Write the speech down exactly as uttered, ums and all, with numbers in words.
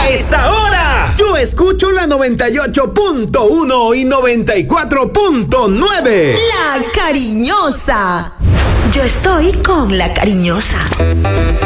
A esta hora, yo escucho la noventa y ocho punto uno y noventa y cuatro punto nueve. La Cariñosa. Yo estoy con La Cariñosa.